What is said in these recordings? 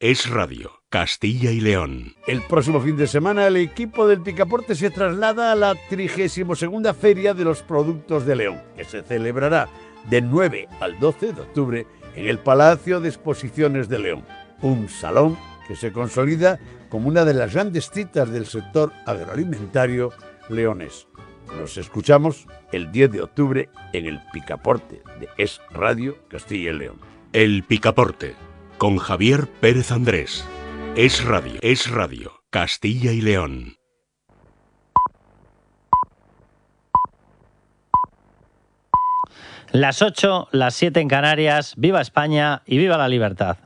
Es Radio, Castilla y León. El próximo fin de semana el equipo del Picaporte se traslada a la 32ª Feria de los Productos de León, que se celebrará del 9 al 12 de octubre en el Palacio de Exposiciones de León, un salón que se consolida como una de las grandes citas del sector agroalimentario leonés. Nos escuchamos el 10 de octubre en el Picaporte de Es Radio, Castilla y León. El Picaporte, con Javier Pérez Andrés. Es Radio, Castilla y León. Las 8, las 7 en Canarias. ¡Viva España y viva la libertad!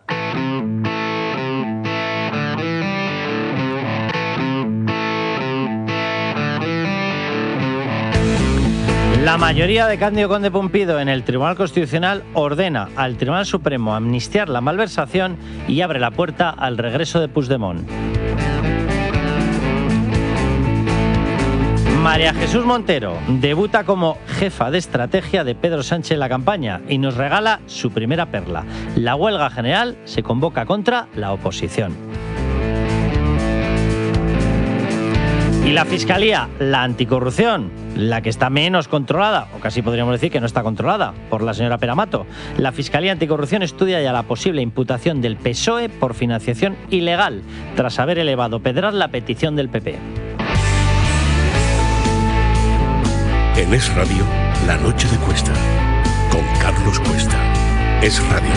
La mayoría de Cándido Conde Pumpido en el Tribunal Constitucional ordena al Tribunal Supremo amnistiar la malversación y abre la puerta al regreso de Puigdemont. María Jesús Montero debuta como jefa de estrategia de Pedro Sánchez en la campaña y nos regala su primera perla. La huelga general se convoca contra la oposición. Y la Fiscalía, la anticorrupción, la que está menos controlada, o casi podríamos decir que no está controlada, por la señora Peramato. La Fiscalía Anticorrupción estudia ya la posible imputación del PSOE por financiación ilegal, tras haber elevado Pedraz la petición del PP. En Es Radio, La Noche de Cuesta, con Carlos Cuesta. Es Radio.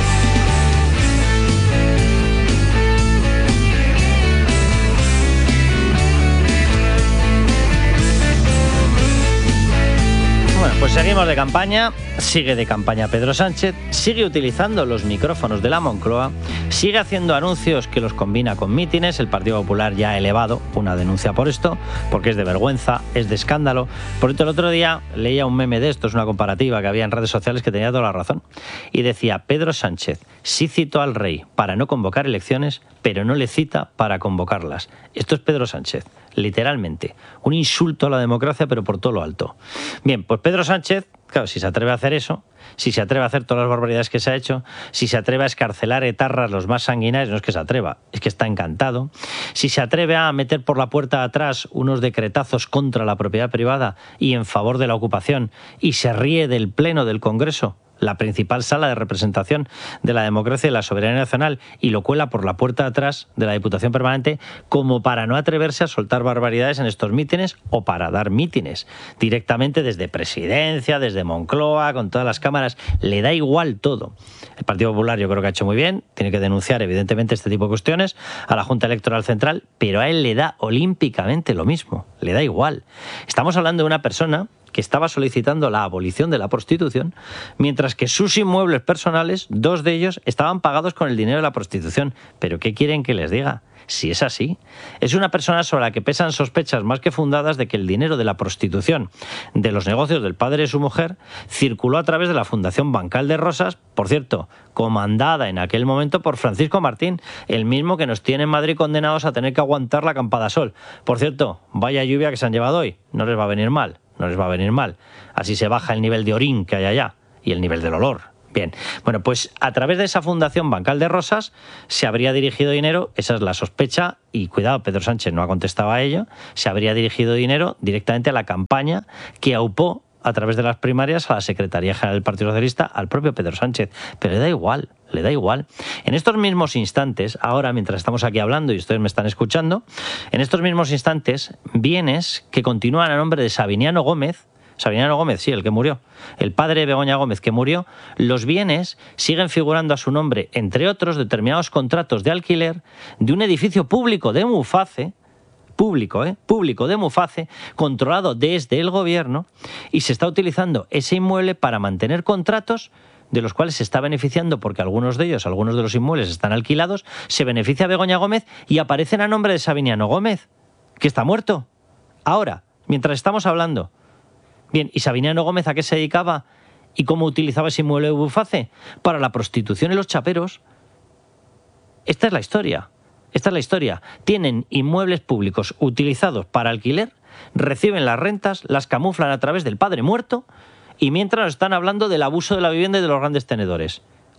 Bueno, pues seguimos de campaña, sigue de campaña Pedro Sánchez, sigue utilizando los micrófonos de la Moncloa, sigue haciendo anuncios que los combina con mítines. El Partido Popular ya ha elevado una denuncia por esto, porque es de vergüenza, es de escándalo. Por cierto, el otro día leía un meme de esto, es una comparativa que había en redes sociales que tenía toda la razón, y decía: Pedro Sánchez sí citó al rey para no convocar elecciones, pero no le cita para convocarlas. Esto es Pedro Sánchez, literalmente. Un insulto a la democracia, pero por todo lo alto. Bien, pues Pedro Sánchez, claro, si se atreve a hacer eso, si se atreve a hacer todas las barbaridades que se ha hecho, si se atreve a escarcelar etarras los más sanguinarios, no es que se atreva, es que está encantado, si se atreve a meter por la puerta de atrás unos decretazos contra la propiedad privada y en favor de la ocupación, y se ríe del Pleno del Congreso, la principal sala de representación de la democracia y la soberanía nacional, y lo cuela por la puerta de atrás de la Diputación Permanente, como para no atreverse a soltar barbaridades en estos mítines, o para dar mítines directamente desde Presidencia, desde Moncloa, con todas las cámaras. Le da igual todo. El Partido Popular yo creo que ha hecho muy bien, tiene que denunciar evidentemente este tipo de cuestiones a la Junta Electoral Central, pero a él le da olímpicamente lo mismo, le da igual. Estamos hablando de una persona que estaba solicitando la abolición de la prostitución, mientras que sus inmuebles personales, 2 de ellos, estaban pagados con el dinero de la prostitución. ¿Pero qué quieren que les diga? Si es así. Es una persona sobre la que pesan sospechas más que fundadas de que el dinero de la prostitución, de los negocios del padre de su mujer, circuló a través de la Fundación Bancal de Rosas, por cierto, comandada en aquel momento por Francisco Martín, el mismo que nos tiene en Madrid condenados a tener que aguantar la acampada sol. Por cierto, vaya lluvia que se han llevado hoy, no les va a venir mal. No les va a venir mal. Así se baja el nivel de orín que hay allá y el nivel del olor. Bien, bueno, pues a través de esa Fundación Bancal de Rosas se habría dirigido dinero, esa es la sospecha, y cuidado, Pedro Sánchez no ha contestado a ello, se habría dirigido dinero directamente a la campaña que aupó a través de las primarias a la Secretaría General del Partido Socialista, al propio Pedro Sánchez. Pero le da igual, le da igual. En estos mismos instantes, ahora mientras estamos aquí hablando y ustedes me están escuchando, en estos mismos instantes, bienes que continúan a nombre de Sabiniano Gómez, sí, el que murió, el padre de Begoña Gómez que murió, los bienes siguen figurando a su nombre, entre otros, determinados contratos de alquiler de un edificio público de Muface, público de Muface, controlado desde el gobierno, y se está utilizando ese inmueble para mantener contratos de los cuales se está beneficiando, porque algunos de los inmuebles están alquilados, se beneficia Begoña Gómez y aparecen a nombre de Sabiniano Gómez, que está muerto. Ahora, mientras estamos hablando. Bien, ¿y Sabiniano Gómez a qué se dedicaba? ¿Y cómo utilizaba ese inmueble de Muface? Para la prostitución y los chaperos. Esta es la historia. Tienen inmuebles públicos utilizados para alquiler, reciben las rentas, las camuflan a través del padre muerto, y mientras nos están hablando del abuso de la vivienda y de los grandes tenedores.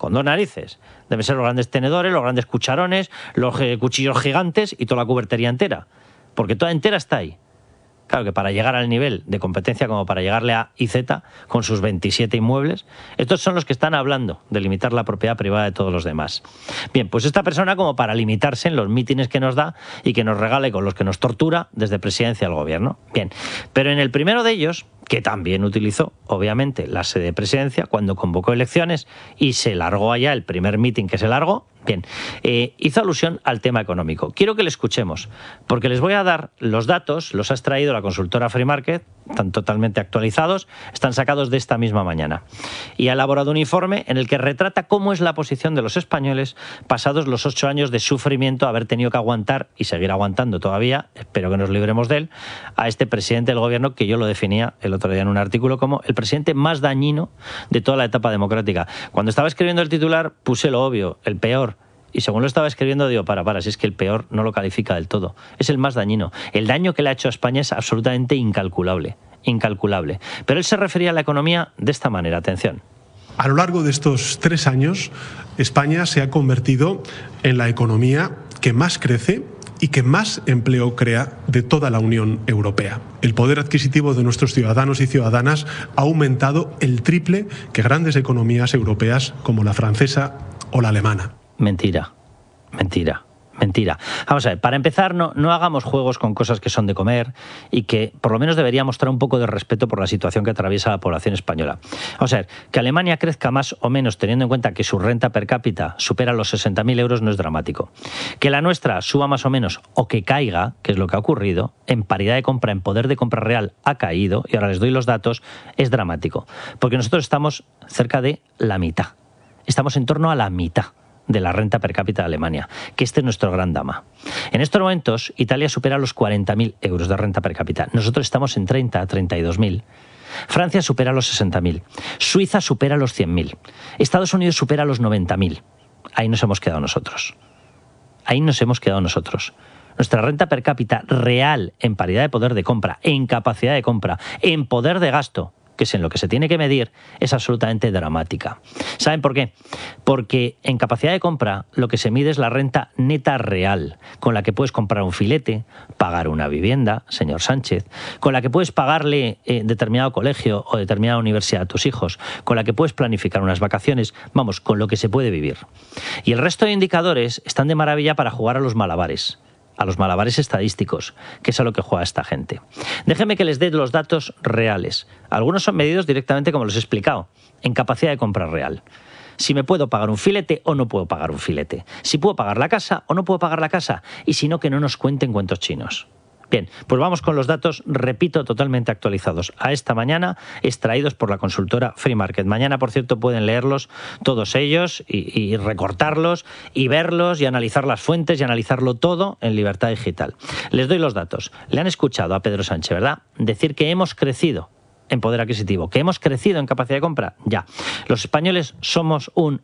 con 2 narices. Deben ser los grandes tenedores, los grandes cucharones, los cuchillos gigantes y toda la cubertería entera. Porque toda entera está ahí. Claro que para llegar al nivel de competencia como para llegarle a IZ con sus 27 inmuebles, estos son los que están hablando de limitar la propiedad privada de todos los demás. Bien, pues esta persona como para limitarse en los mítines que nos da y que nos regala y con los que nos tortura desde presidencia al gobierno. Bien, pero en el primero de ellos, que también utilizó, obviamente, la sede de presidencia cuando convocó elecciones y se largó allá el primer mítin que se largó, bien, hizo alusión al tema económico. Quiero que le escuchemos, porque les voy a dar los datos, los ha extraído la consultora Free Market, están totalmente actualizados, están sacados de esta misma mañana. Y ha elaborado un informe en el que retrata cómo es la posición de los españoles pasados los 8 años de sufrimiento, haber tenido que aguantar y seguir aguantando todavía, espero que nos libremos de él, a este presidente del gobierno que yo lo definía el otro día en un artículo como el presidente más dañino de toda la etapa democrática. Cuando estaba escribiendo el titular puse lo obvio, el peor. Y según lo estaba escribiendo, digo, si es que el peor no lo califica del todo. Es el más dañino. El daño que le ha hecho a España es absolutamente incalculable. Incalculable. Pero él se refería a la economía de esta manera. Atención. A lo largo de estos 3 años, España se ha convertido en la economía que más crece y que más empleo crea de toda la Unión Europea. El poder adquisitivo de nuestros ciudadanos y ciudadanas ha aumentado el triple que grandes economías europeas como la francesa o la alemana. Mentira, mentira, mentira. Vamos a ver, para empezar, no hagamos juegos con cosas que son de comer y que por lo menos debería mostrar un poco de respeto por la situación que atraviesa la población española. Vamos a ver, que Alemania crezca más o menos teniendo en cuenta que su renta per cápita supera los 60.000 euros no es dramático. Que la nuestra suba más o menos o que caiga, que es lo que ha ocurrido, en paridad de compra, en poder de compra real ha caído, y ahora les doy los datos, es dramático. Porque nosotros estamos cerca de la mitad. Estamos en torno a la mitad de la renta per cápita de Alemania, que este es nuestro gran drama. En estos momentos, Italia supera los 40.000 euros de renta per cápita. Nosotros estamos en 32.000. Francia supera los 60.000. Suiza supera los 100.000. Estados Unidos supera los 90.000. Ahí nos hemos quedado nosotros. Ahí nos hemos quedado nosotros. Nuestra renta per cápita real en paridad de poder de compra, en capacidad de compra, en poder de gasto, que es en lo que se tiene que medir, es absolutamente dramática. ¿Saben por qué? Porque en capacidad de compra lo que se mide es la renta neta real, con la que puedes comprar un filete, pagar una vivienda, señor Sánchez, con la que puedes pagarle determinado colegio o determinada universidad a tus hijos, con la que puedes planificar unas vacaciones, vamos, con lo que se puede vivir. Y el resto de indicadores están de maravilla para jugar a los malabares estadísticos, que es a lo que juega esta gente. Déjenme que les dé los datos reales. Algunos son medidos directamente, como les he explicado, en capacidad de compra real. Si me puedo pagar un filete o no puedo pagar un filete. Si puedo pagar la casa o no puedo pagar la casa. Y si no, que no nos cuenten cuentos chinos. Bien, pues vamos con los datos, repito, totalmente actualizados a esta mañana, extraídos por la consultora Free Market. Mañana, por cierto, pueden leerlos todos ellos y recortarlos y verlos y analizar las fuentes y analizarlo todo en Libertad Digital. Les doy los datos. Le han escuchado a Pedro Sánchez, ¿verdad?, decir que hemos crecido en poder adquisitivo, que hemos crecido en capacidad de compra. Ya, los españoles somos un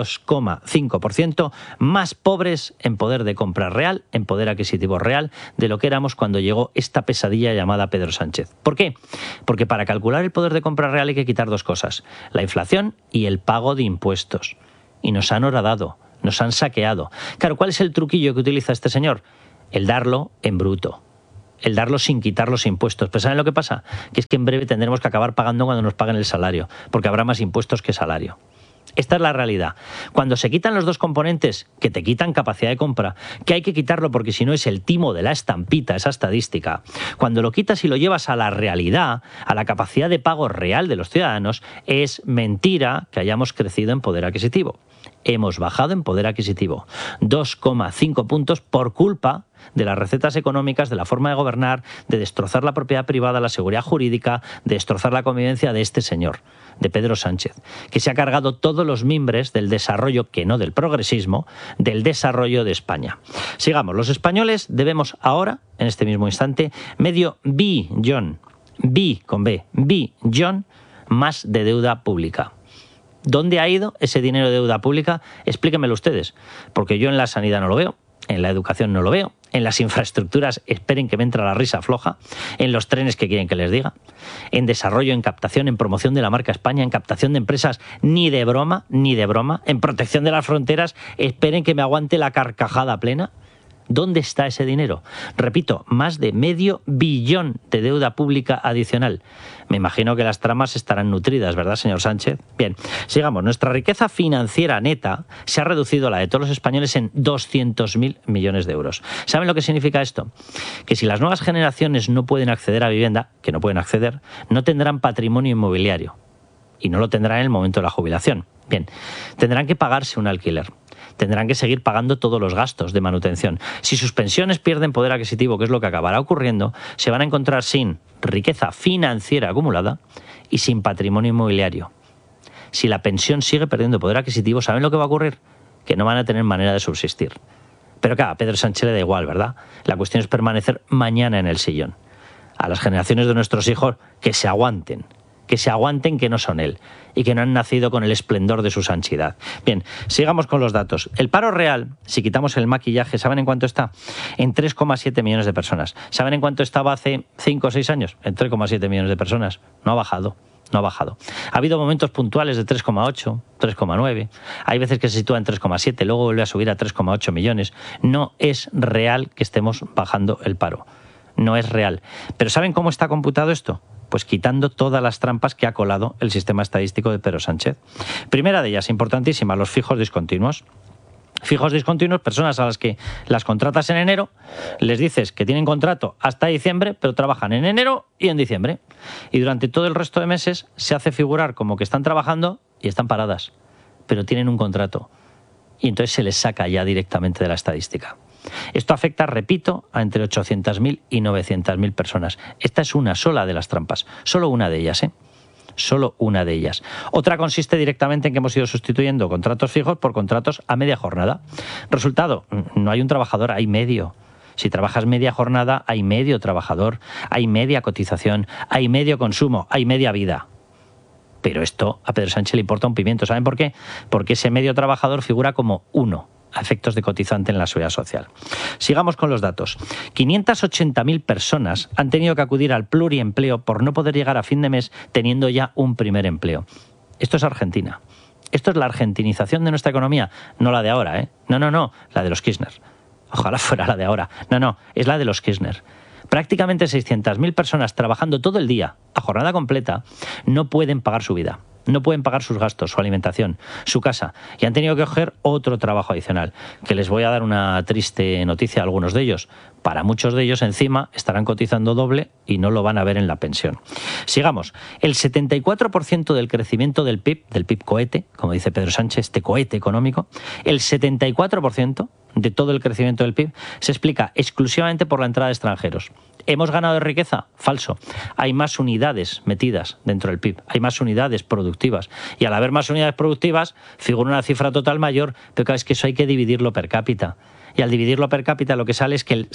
2,5% más pobres en poder de compra real, en poder adquisitivo real, de lo que éramos cuando llegó esta pesadilla llamada Pedro Sánchez. ¿Por qué? Porque para calcular el poder de compra real hay que quitar 2 cosas, la inflación y el pago de impuestos. Y nos han horadado, nos han saqueado. Claro, ¿cuál es el truquillo que utiliza este señor? El darlo en bruto. El darlo sin quitar los impuestos. Pero ¿saben lo que pasa? Que es que en breve tendremos que acabar pagando cuando nos paguen el salario, porque habrá más impuestos que salario. Esta es la realidad. Cuando se quitan los 2 componentes que te quitan capacidad de compra, que hay que quitarlo porque si no es el timo de la estampita, esa estadística, cuando lo quitas y lo llevas a la realidad, a la capacidad de pago real de los ciudadanos, es mentira que hayamos crecido en poder adquisitivo. Hemos bajado en poder adquisitivo 2,5 puntos por culpa de las recetas económicas, de la forma de gobernar, de destrozar la propiedad privada, la seguridad jurídica, de destrozar la convivencia de este señor, de Pedro Sánchez, que se ha cargado todos los mimbres del desarrollo, que no del progresismo, del desarrollo de España. Sigamos, los españoles debemos ahora, en este mismo instante, medio billón más de deuda pública. ¿Dónde ha ido ese dinero de deuda pública? Explíquenmelo ustedes, porque yo en la sanidad no lo veo, en la educación no lo veo, en las infraestructuras, esperen que me entra la risa floja, en los trenes que quieren que les diga, en desarrollo, en captación, en promoción de la marca España, en captación de empresas, ni de broma, en protección de las fronteras, esperen que me aguante la carcajada plena. ¿Dónde está ese dinero? Repito, más de $500 billion de deuda pública adicional. Me imagino que las tramas estarán nutridas, ¿verdad, señor Sánchez? Bien, sigamos. Nuestra riqueza financiera neta se ha reducido, la de todos los españoles, en 200.000 millones de euros. ¿Saben lo que significa esto? Que si las nuevas generaciones no pueden acceder a vivienda, que no pueden acceder, no tendrán patrimonio inmobiliario. Y no lo tendrán en el momento de la jubilación. Bien, tendrán que pagarse un alquiler. Tendrán que seguir pagando todos los gastos de manutención. Si sus pensiones pierden poder adquisitivo, que es lo que acabará ocurriendo, se van a encontrar sin riqueza financiera acumulada y sin patrimonio inmobiliario. Si la pensión sigue perdiendo poder adquisitivo, ¿saben lo que va a ocurrir? Que no van a tener manera de subsistir. Pero claro, a Pedro Sánchez le da igual, ¿verdad? La cuestión es permanecer mañana en el sillón. A las generaciones de nuestros hijos, que se aguanten, que no son él y que no han nacido con el esplendor de su sanchidad. Bien, sigamos con los datos. El paro real, si quitamos el maquillaje, ¿saben en cuánto está? En 3,7 millones de personas. ¿Saben en cuánto estaba hace 5 o 6 años? En 3,7 millones de personas. No ha bajado. Ha habido momentos puntuales de 3,8, 3,9. Hay veces que se sitúa en 3,7, luego vuelve a subir a 3,8 millones. No es real que estemos bajando el paro. No es real. ¿Pero saben cómo está computado esto? Pues quitando todas las trampas que ha colado el sistema estadístico de Pedro Sánchez. Primera de ellas, importantísima, los fijos discontinuos. Fijos discontinuos, personas a las que las contratas en enero, les dices que tienen contrato hasta diciembre, pero trabajan en enero y en diciembre. Y durante todo el resto de meses se hace figurar como que están trabajando y están paradas, pero tienen un contrato. Y entonces se les saca ya directamente de la estadística. Esto afecta, repito, a entre 800.000 y 900.000 personas. Esta es una sola de las trampas, solo una de ellas, Solo una de ellas. Otra consiste directamente en que hemos ido sustituyendo contratos fijos por contratos a media jornada. Resultado, no hay un trabajador, hay medio. Si trabajas media jornada, hay medio trabajador, hay media cotización, hay medio consumo, hay media vida. Pero esto a Pedro Sánchez le importa un pimiento. ¿Saben por qué? Porque ese medio trabajador figura como uno a efectos de cotizante en la seguridad social. Sigamos con los datos. 580.000 personas han tenido que acudir al pluriempleo por no poder llegar a fin de mes teniendo ya un primer empleo. Esto es Argentina. Esto es la argentinización de nuestra economía, no la de ahora, No, la de los Kirchner. Ojalá fuera la de ahora. No, es la de los Kirchner. Prácticamente 600.000 personas trabajando todo el día, a jornada completa, no pueden pagar su vida. No pueden pagar sus gastos, su alimentación, su casa, y han tenido que coger otro trabajo adicional, que les voy a dar una triste noticia a algunos de ellos. Para muchos de ellos, encima, estarán cotizando doble y no lo van a ver en la pensión. Sigamos. El 74% del crecimiento del PIB cohete, como dice Pedro Sánchez, este cohete económico, el 74% de todo el crecimiento del PIB se explica exclusivamente por la entrada de extranjeros. ¿Hemos ganado de riqueza? Falso. Hay más unidades metidas dentro del PIB, hay más unidades productivas. Y al haber más unidades productivas, figura una cifra total mayor, pero claro, es que eso hay que dividirlo per cápita. Y al dividirlo per cápita lo que sale es que el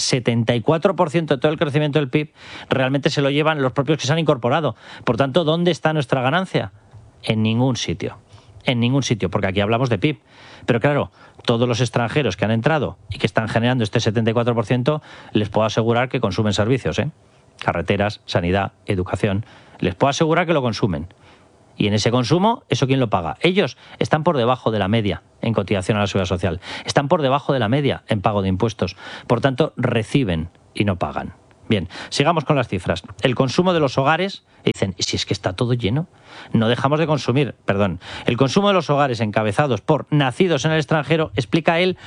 74% de todo el crecimiento del PIB realmente se lo llevan los propios que se han incorporado. Por tanto, ¿dónde está nuestra ganancia? En ningún sitio. En ningún sitio, porque aquí hablamos de PIB. Pero claro, todos los extranjeros que han entrado y que están generando este 74%, les puedo asegurar que consumen servicios, carreteras, sanidad, educación. Les puedo asegurar que lo consumen. Y en ese consumo, ¿eso quién lo paga? Ellos están por debajo de la media en cotización a la seguridad social. Están por debajo de la media en pago de impuestos. Por tanto, reciben y no pagan. Bien, sigamos con las cifras. El consumo de los hogares, dicen, ¿y si es que está todo lleno? No dejamos de consumir, El consumo de los hogares encabezados por nacidos en el extranjero explica el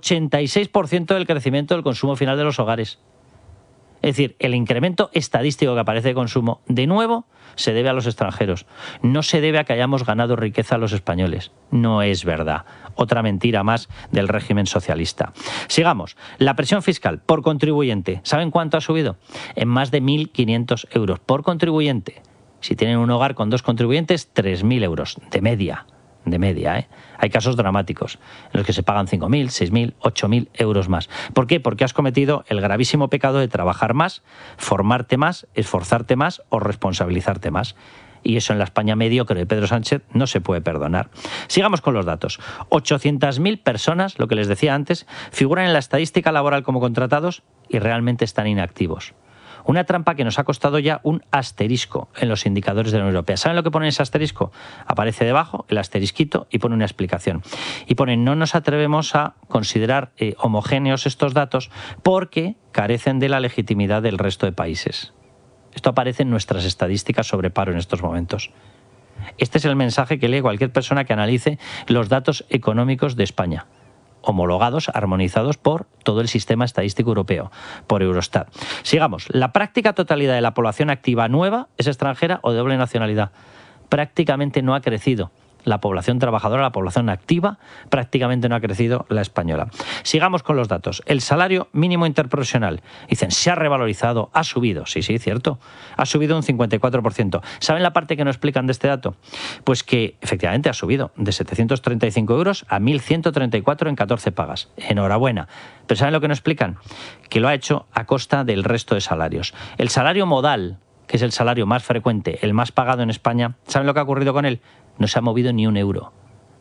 86% del crecimiento del consumo final de los hogares. Es decir, el incremento estadístico que aparece de consumo, de nuevo, se debe a los extranjeros. No se debe a que hayamos ganado riqueza a los españoles. No es verdad. Otra mentira más del régimen socialista. Sigamos. La presión fiscal por contribuyente. ¿Saben cuánto ha subido? En más de 1.500 euros por contribuyente. Si tienen un hogar con 2 contribuyentes, 3.000 euros de media. Hay casos dramáticos en los que se pagan 5.000, 6.000, 8.000 euros más. ¿Por qué? Porque has cometido el gravísimo pecado de trabajar más, formarte más, esforzarte más o responsabilizarte más. Y eso en la España mediocre de Pedro Sánchez no se puede perdonar. Sigamos con los datos. 800.000 personas, lo que les decía antes, figuran en la estadística laboral como contratados y realmente están inactivos. Una trampa que nos ha costado ya un asterisco en los indicadores de la Unión Europea. ¿Saben lo que pone ese asterisco? Aparece debajo el asterisquito y pone una explicación. Y pone: no nos atrevemos a considerar homogéneos estos datos porque carecen de la legitimidad del resto de países. Esto aparece en nuestras estadísticas sobre paro en estos momentos. Este es el mensaje que lee cualquier persona que analice los datos económicos de España, homologados, armonizados por todo el sistema estadístico europeo, por Eurostat. Sigamos. La práctica totalidad de la población activa nueva es extranjera o de doble nacionalidad. Prácticamente no ha crecido. La población trabajadora, la población activa, prácticamente no ha crecido la española. Sigamos con los datos. El salario mínimo interprofesional. Dicen, se ha revalorizado, ha subido. Sí, cierto. Ha subido un 54%. ¿Saben la parte que no explican de este dato? Pues que efectivamente ha subido de 735 euros a 1.134 en 14 pagas. Enhorabuena. Pero ¿saben lo que no explican? Que lo ha hecho a costa del resto de salarios. El salario modal, que es el salario más frecuente, el más pagado en España, ¿saben lo que ha ocurrido con él? No se ha movido ni un euro,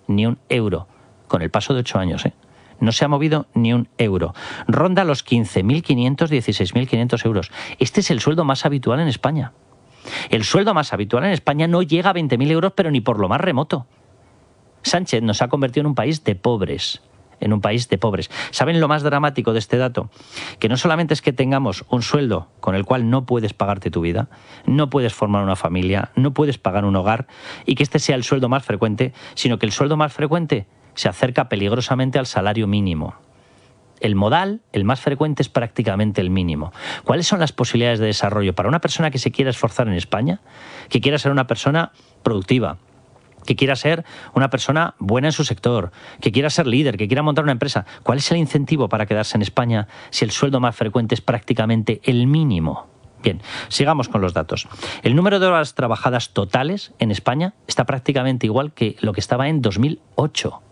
con el paso de 8 años, No se ha movido ni un euro. Ronda los 15.500, 16.500 euros. Este es el sueldo más habitual en España. El sueldo más habitual en España no llega a 20.000 euros, pero ni por lo más remoto. Sánchez nos ha convertido en un país de pobres. ¿Saben lo más dramático de este dato? Que no solamente es que tengamos un sueldo con el cual no puedes pagarte tu vida, no puedes formar una familia, no puedes pagar un hogar, y que este sea el sueldo más frecuente, sino que el sueldo más frecuente se acerca peligrosamente al salario mínimo. El modal, el más frecuente, es prácticamente el mínimo. ¿Cuáles son las posibilidades de desarrollo para una persona que se quiera esforzar en España, que quiera ser una persona productiva, que quiera ser una persona buena en su sector, que quiera ser líder, que quiera montar una empresa? ¿Cuál es el incentivo para quedarse en España si el sueldo más frecuente es prácticamente el mínimo? Bien, sigamos con los datos. El número de horas trabajadas totales en España está prácticamente igual que lo que estaba en 2008.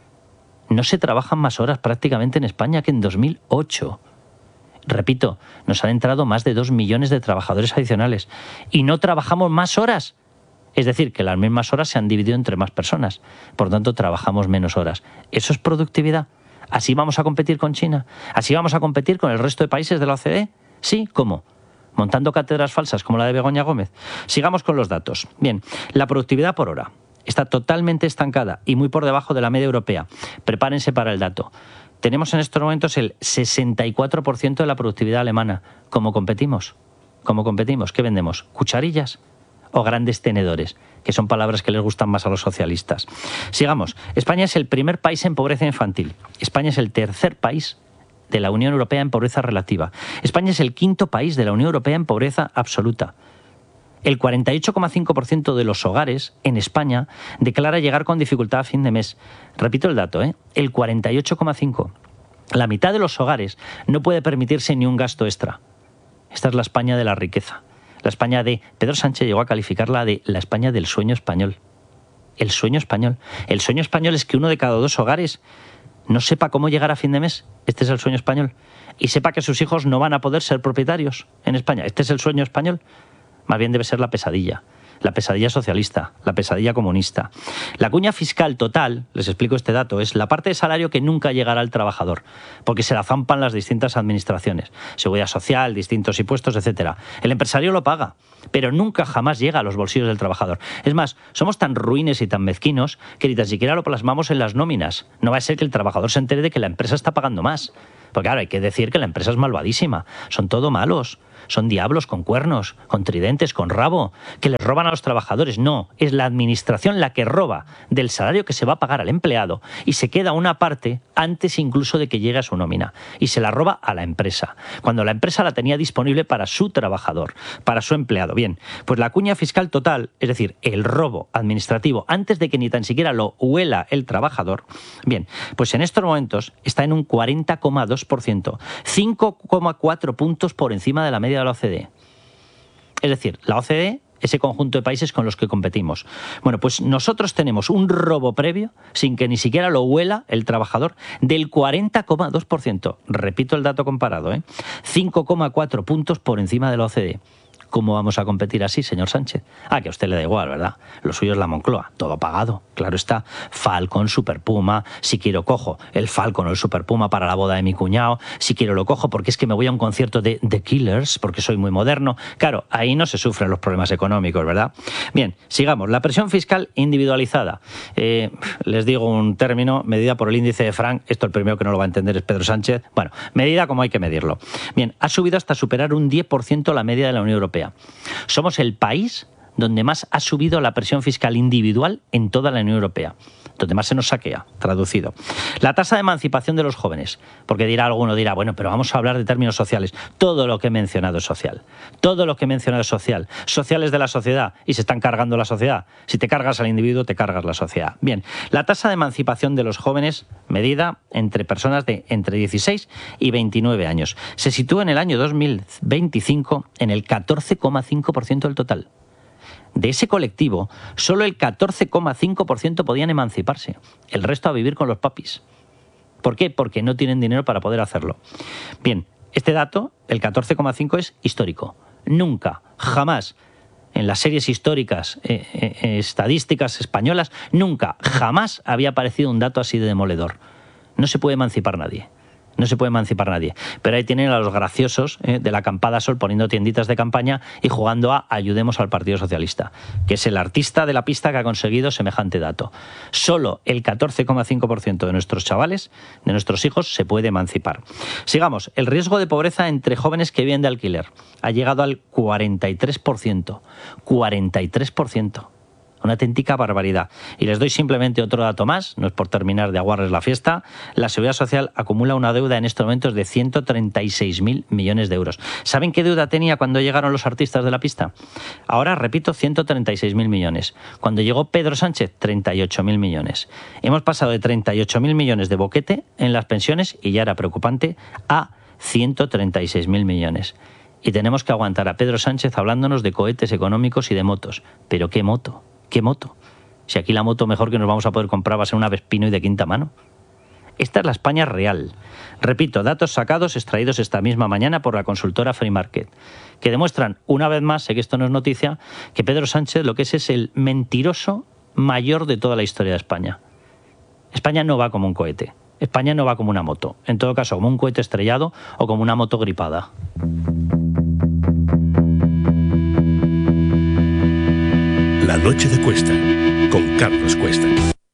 No se trabajan más horas prácticamente en España que en 2008. Repito, nos han entrado más de 2 millones de trabajadores adicionales y no trabajamos más horas. Es decir, que las mismas horas se han dividido entre más personas. Por tanto, trabajamos menos horas. ¿Eso es productividad? ¿Así vamos a competir con China? ¿Así vamos a competir con el resto de países de la OCDE? Sí, ¿cómo? ¿Montando cátedras falsas como la de Begoña Gómez? Sigamos con los datos. Bien, la productividad por hora está totalmente estancada y muy por debajo de la media europea. Prepárense para el dato. Tenemos en estos momentos el 64% de la productividad alemana. ¿Cómo competimos? ¿Qué vendemos? ¿Cucharillas o grandes tenedores? Que son palabras que les gustan más a los socialistas. Sigamos. España es el primer país en pobreza infantil. España es el tercer país de la Unión Europea en pobreza relativa. España es el quinto país de la Unión Europea en pobreza absoluta. El 48,5% de los hogares en España declara llegar con dificultad a fin de mes. Repito el dato, el 48,5%. La mitad de los hogares no puede permitirse ni un gasto extra. Esta es la España de la riqueza. La España de... Pedro Sánchez llegó a calificarla de la España del sueño español. El sueño español. El sueño español es que 1 de cada 2 hogares no sepa cómo llegar a fin de mes. Este es el sueño español. Y sepa que sus hijos no van a poder ser propietarios en España. Este es el sueño español. Más bien debe ser la pesadilla socialista, la pesadilla comunista. La cuña fiscal total, les explico este dato, es la parte de salario que nunca llegará al trabajador, porque se la zampan las distintas administraciones, seguridad social, distintos impuestos, etc. El empresario lo paga, pero nunca jamás llega a los bolsillos del trabajador. Es más, somos tan ruines y tan mezquinos que ni tan siquiera lo plasmamos en las nóminas. No va a ser que el trabajador se entere de que la empresa está pagando más. Porque claro, hay que decir que la empresa es malvadísima. Son todo malos. Son diablos con cuernos, con tridentes, con rabo, que les roban a los trabajadores. No, es la administración la que roba del salario que se va a pagar al empleado y se queda una parte antes incluso de que llegue a su nómina. Y se la roba a la empresa, cuando la empresa la tenía disponible para su trabajador, para su empleado. Bien, pues la cuña fiscal total, es decir, el robo administrativo, antes de que ni tan siquiera lo huela el trabajador, bien, pues en estos momentos está en un 40,2%, 5,4 puntos por encima de la media de la OCDE. Es decir, la OCDE, ese conjunto de países con los que competimos. Bueno, pues nosotros tenemos un robo previo, sin que ni siquiera lo huela el trabajador, del 40,2%. Repito el dato comparado, 5,4 puntos por encima de la OCDE. ¿Cómo vamos a competir así, señor Sánchez? Que a usted le da igual, ¿verdad? Lo suyo es la Moncloa, todo pagado. Claro está, Falcon, Super Puma, si quiero cojo el Falcon o el Super Puma para la boda de mi cuñado, si quiero lo cojo porque es que me voy a un concierto de The Killers, porque soy muy moderno. Claro, ahí no se sufren los problemas económicos, ¿verdad? Bien, sigamos. La presión fiscal individualizada. Les digo un término, medida por el índice de Frank. Esto el primero que no lo va a entender es Pedro Sánchez. Bueno, medida como hay que medirlo. Bien, ha subido hasta superar un 10% la media de la Unión Europea. Somos el país donde más ha subido la presión fiscal individual en toda la Unión Europea, donde más se nos saquea, traducido. La tasa de emancipación de los jóvenes, porque alguno dirá, bueno, pero vamos a hablar de términos sociales. Todo lo que he mencionado es social. Todo lo que he mencionado es social. Sociales de la sociedad, y se están cargando la sociedad. Si te cargas al individuo, te cargas la sociedad. Bien, la tasa de emancipación de los jóvenes, medida entre personas de entre 16 y 29 años, se sitúa en el año 2025 en el 14,5% del total. De ese colectivo, solo el 14,5% podían emanciparse. El resto a vivir con los papis. ¿Por qué? Porque no tienen dinero para poder hacerlo. Bien, este dato, el 14,5%, es histórico. Nunca, jamás, en las series históricas, estadísticas españolas, nunca, jamás había aparecido un dato así de demoledor. No se puede emancipar nadie. No se puede emancipar nadie. Pero ahí tienen a los graciosos de la acampada Sol poniendo tienditas de campaña y jugando a ayudemos al Partido Socialista, que es el artista de la pista que ha conseguido semejante dato. Solo el 14,5% de nuestros chavales, de nuestros hijos, se puede emancipar. Sigamos. El riesgo de pobreza entre jóvenes que viven de alquiler ha llegado al 43%. 43%. Una auténtica barbaridad. Y les doy simplemente otro dato más, no es por terminar de aguarles la fiesta. La Seguridad Social acumula una deuda en estos momentos de 136.000 millones de euros. ¿Saben qué deuda tenía cuando llegaron los artistas de la pista? Ahora, repito, 136.000 millones. Cuando llegó Pedro Sánchez, 38.000 millones. Hemos pasado de 38.000 millones de boquete en las pensiones, y ya era preocupante, a 136.000 millones. Y tenemos que aguantar a Pedro Sánchez hablándonos de cohetes económicos y de motos. ¿Pero qué moto? ¿Qué moto? Si aquí la moto mejor que nos vamos a poder comprar va a ser una Vespino y de quinta mano. Esta es la España real. Repito, datos sacados, extraídos esta misma mañana por la consultora Free Market, que demuestran una vez más, sé que esto no es noticia, que Pedro Sánchez lo que es el mentiroso mayor de toda la historia de España. España no va como un cohete. España no va como una moto. En todo caso, como un cohete estrellado o como una moto gripada. La noche de Cuesta, con Carlos Cuesta.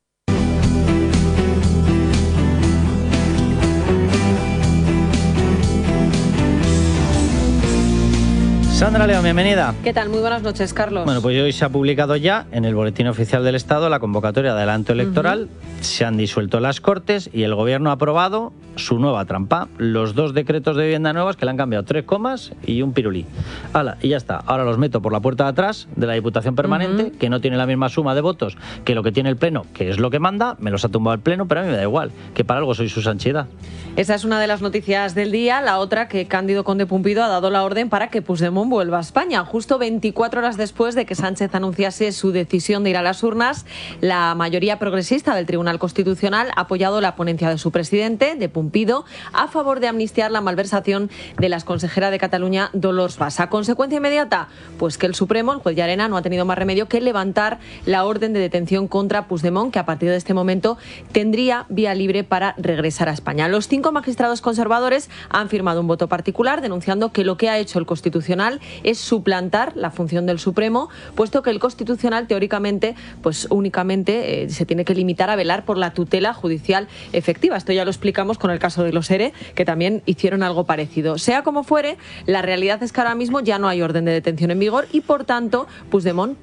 Sandra León, bienvenida. ¿Qué tal? Muy buenas noches, Carlos. Bueno, pues hoy se ha publicado ya en el Boletín Oficial del Estado la convocatoria de adelanto electoral. Se han disuelto las Cortes y el Gobierno ha aprobado su nueva trampa. Los 2 decretos de vivienda nuevas que le han cambiado 3 comas y un pirulí. ¡Hala! Y ya está. Ahora los meto por la puerta de atrás de la Diputación Permanente, que no tiene la misma suma de votos que lo que tiene el Pleno, que es lo que manda. Me los ha tumbado el Pleno, pero a mí me da igual, que para algo soy su sanchidad. Esa es una de las noticias del día. La otra, que Cándido Conde Pumpido ha dado la orden para que Puigdemont vuelva a España. Justo 24 horas después de que Sánchez anunciase su decisión de ir a las urnas, la mayoría progresista del Tribunal Constitucional ha apoyado la ponencia de su presidente, de Pumpido, a favor de amnistiar la malversación de la exconsejera de Cataluña, Dolors Bassa. ¿Consecuencia inmediata? Pues que el Supremo, el juez Llarena, no ha tenido más remedio que levantar la orden de detención contra Puigdemont, que a partir de este momento tendría vía libre para regresar a España. Los 5 magistrados conservadores han firmado un voto particular denunciando que lo que ha hecho el Constitucional es suplantar la función del Supremo, puesto que el Constitucional teóricamente pues únicamente se tiene que limitar a velar por la tutela judicial efectiva. Esto ya lo explicamos con el caso de los ERE, que también hicieron algo parecido. Sea como fuere, la realidad es que ahora mismo ya no hay orden de detención en vigor y por tanto Puigdemont